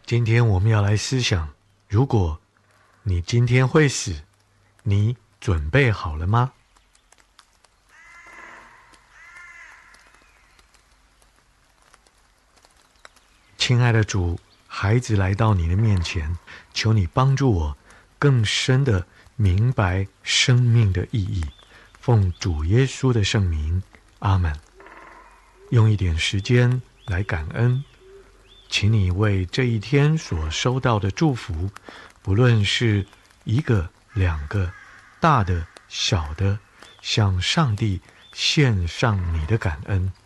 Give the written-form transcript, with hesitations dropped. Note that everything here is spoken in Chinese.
今天我们要来思想，如果你今天会死，你准备好了吗？亲爱的主，孩子来到你的面前，求你帮助我更深地明白生命的意义。奉主耶稣的圣名，阿们。用一点时间来感恩，请你为这一天所收到的祝福，不论是一个、两个，大的、小的，向上帝献上你的感恩。